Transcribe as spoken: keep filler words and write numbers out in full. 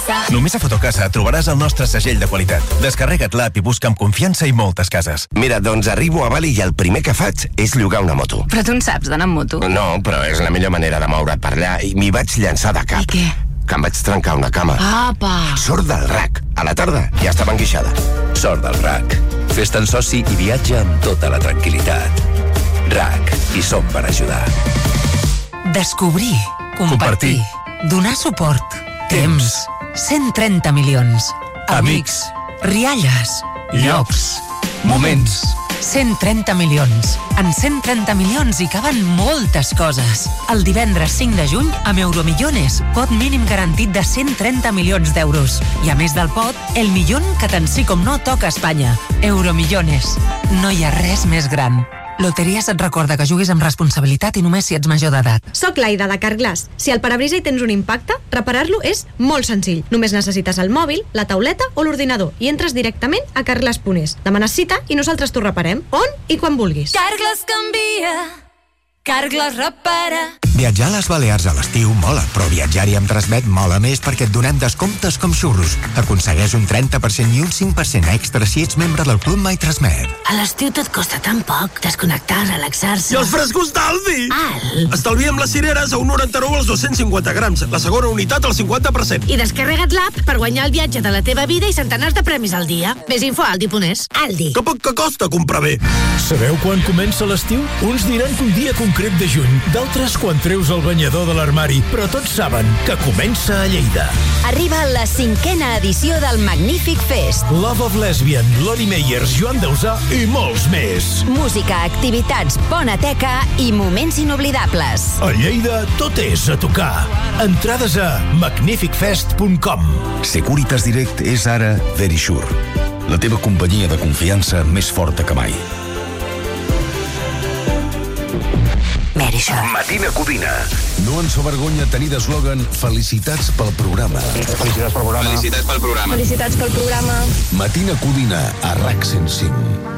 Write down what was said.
Fotocasa. Només a Fotocasa trobaràs el nostre segell de qualitat. Descarrega't l'app i busca amb confiança i moltes cases. Mira, doncs arribo a Bali i el primer que faig és llogar una moto. Però tu en saps d'anar amb moto? No, però és la millor manera de moure't per allà i m'hi vaig llançar de cap. I què? Que em vaig trencar una cama. Apa! Sort del R A C. A la tarda ja estava enguixada. Sort del R A C. Fes-te'n soci i viatja amb tota la tranquil·litat. R A C. Hi som per ajudar. Descobrir, compartir, compartir. Donar suport, temps, cent trenta milions, amics, rialles, llocs, moments. cent trenta milions. En cent trenta milions hi caben moltes coses. El divendres cinc de juny, amb Euromillones, pot mínim garantit de cent trenta milions d'euros. I a més del pot, el milió que tant sí com no toca a Espanya. Euromillones. No hi ha res més gran. Loteries et recorda que juguis amb responsabilitat i només si ets major d'edat. Soc l'Aida de Carglass. Si al parabrisa hi tens un impacte, reparar-lo és molt senzill. Només necessites el mòbil, la tauleta o l'ordinador i entres directament a carglass punt es. Demanes cita i nosaltres t'ho reparem. On i quan vulguis. Carglass canvia. Carglass repara. Viatjar a les Balears a l'estiu mola, però viatjar-hi amb Transmet mola més perquè et donem descomptes com xurros. Aconsegueix un trenta per cent i un cinc per cent extra si ets membre del Club My Transmet. A l'estiu tot costa tan poc. Desconnectar, relaxar-se. I els frescos d'Aldi! Al! Estalviem les cireres a un noranta-nou als dos-cents cinquanta grams. La segona unitat al cinquanta per cent. I descarrega't l'app per guanyar el viatge de la teva vida i centenars de premis al dia. Més info a aldi punt es. Aldi. Que poc que costa comprar bé. Sabeu quan comença l'estiu? Uns diran que un dia concret de juny, d'altres quan treus el banyador de l'armari, però tots saben que comença a Lleida. Arriba la cinquena edició del Magnífic Fest. Love of Lesbian, Lori Meyers, Joan Dausà i molts més. Música, activitats, bona teca i moments inoblidables. A Lleida tot és a tocar. Entrades a magnific fest punt com. Securitas Direct és ara Verisure, la teva companyia de confiança més forta que mai. Matina Codina. No ens avergonya tenir d'eslògan felicitats pel programa. Felicitats pel programa. Felicitats pel programa. Felicitats pel programa. Matina Codina a R A C cent cinc.